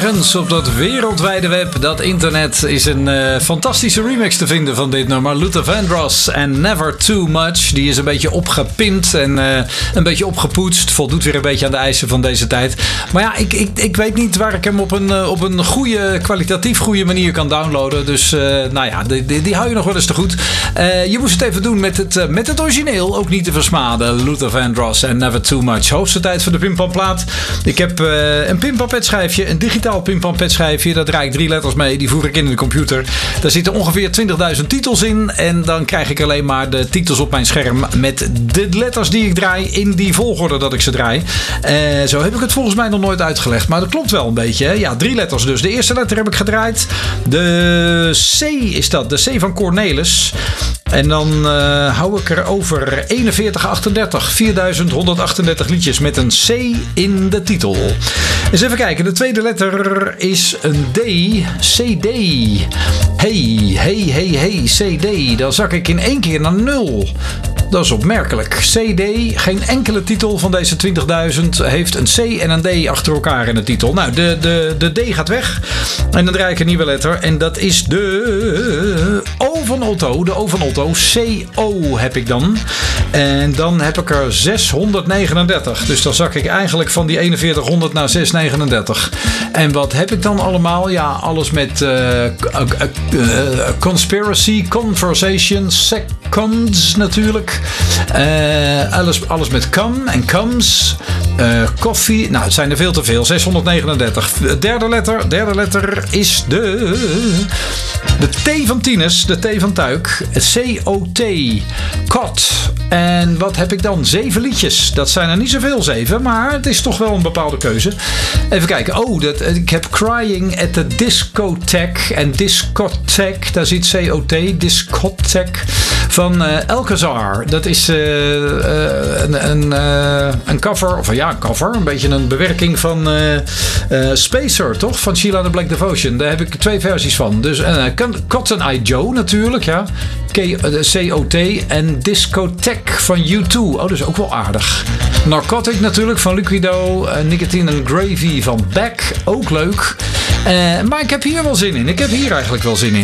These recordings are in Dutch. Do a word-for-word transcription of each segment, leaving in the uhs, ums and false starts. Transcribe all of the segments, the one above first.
ergens op dat wereldwijde web, dat internet, is een uh, fantastische remix te vinden van dit nummer. Luther Vandross en Never Too Much. Die is een beetje opgepimpt en uh, een beetje opgepoetst. Voldoet weer een beetje aan de eisen van deze tijd. Maar ja, ik, ik, ik weet niet waar ik hem op een, uh, op een goede, kwalitatief goede manier kan downloaden. Dus uh, nou ja, die, die, die hou je nog wel eens te goed. Uh, je moest het even doen met het, uh, met het origineel. Ook niet te versmaden. Luther Vandross en Never Too Much. Hoogste tijd voor de Pimpampplaat. Ik heb uh, een Pimpampetschijfje, een digitaal Pimpampetschijfje. Daar draai ik drie letters mee. Die voer ik in de computer. Daar zitten ongeveer twintigduizend titels in. En dan krijg ik alleen maar de titels op mijn scherm met de letters die ik draai in die volgorde dat ik ze draai. Uh, zo heb ik het volgens mij nog nooit uitgelegd. Maar dat klopt wel een beetje. Hè? Ja, drie letters dus. De eerste letter heb ik gedraaid. De C is dat. De C van Cornelis. En dan uh, hou ik er over eenenveertig achtendertig. vierduizend honderdachtendertig liedjes met een C in de titel. Eens even kijken. De tweede letter is een D. C D. Hey, hey, hey, hey. C D. Dan zak ik in één keer naar nul. Dat is opmerkelijk. C D, geen enkele titel van deze twintigduizend heeft een C en een D achter elkaar in de titel. Nou, de, de, de D gaat weg. En dan draai ik een nieuwe letter. En dat is de O van Otto. De O van Otto. C O heb ik dan. En dan heb ik er zeshonderdnegenendertig. Dus dan zak ik eigenlijk van die eenenveertighonderd naar zeshonderdnegenendertig. En wat heb ik dan allemaal? Ja, alles met uh, uh, uh, conspiracy, conversation, seconds natuurlijk. Uh, alles, alles met come en comes. Uh, koffie. Nou, het zijn er veel te veel. zeshonderdnegenendertig. Derde letter. Derde letter is de... De T van Tinus. De T van Tuik. C O T. Kot. En wat heb ik dan? Zeven liedjes. Dat zijn er niet zoveel, zeven. Maar het is toch wel een bepaalde keuze. Even kijken. Oh, dat, ik heb Crying at the Discotheque. En Discotheque. Daar zit C O T. Discotheque. Van uh, Alcazar. Dat is uh, uh, een, een, uh, een cover. Of ja, een cover. Een beetje een bewerking van uh, uh, Spacer, toch? Van Sheila and the Black Devotion. Daar heb ik twee versies van. Dus uh, Cotton Eye Joe natuurlijk. Ja. C O T en Discotheque van U twee. Oh, dat is ook wel aardig. Narcotic natuurlijk van Liquido. Uh, Nicotine and Gravy van Beck. Ook leuk. Uh, maar ik heb hier wel zin in. Ik heb hier eigenlijk wel zin in.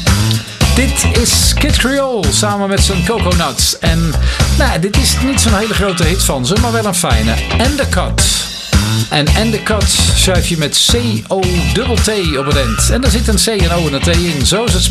Dit is Kid Creole samen met zijn Coconuts. En nou, dit is niet zo'n hele grote hit van ze, maar wel een fijne. Endicott. En Endicott schrijf je met C O T T op het eind. En daar zit een C en O en een T in. Zo is het.